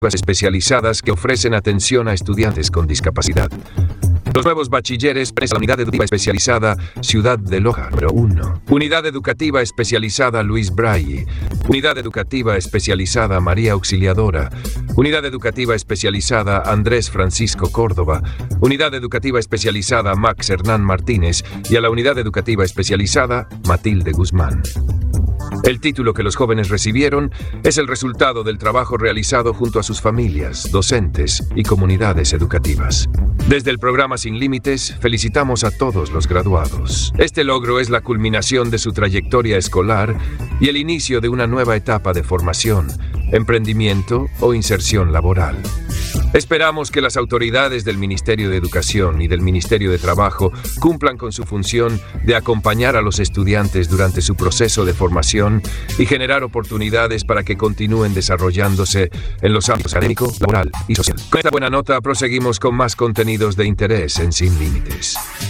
especializadas que ofrecen atención a estudiantes con discapacidad. Los nuevos bachilleres presentan la Unidad Educativa Especializada Ciudad de Loja, número 1. Unidad Educativa Especializada Luis Braille. Unidad Educativa Especializada María Auxiliadora. Unidad Educativa Especializada Andrés Francisco Córdoba. Unidad Educativa Especializada Max Hernán Martínez. Y a la Unidad Educativa Especializada Matilde Guzmán. El título que los jóvenes recibieron es el resultado del trabajo realizado junto a sus familias, docentes y comunidades educativas. Desde el programa Sin Límites, felicitamos a todos los graduados. Este logro es la culminación de su trayectoria escolar y el inicio de una nueva etapa de formación, emprendimiento o inserción laboral. Esperamos que las autoridades del Ministerio de Educación y del Ministerio de Trabajo cumplan con su función de acompañar a los estudiantes durante su proceso de formación y generar oportunidades para que continúen desarrollándose en los ámbitos académico, laboral y social. Con esta buena nota proseguimos con más contenidos de interés en Sin Límites.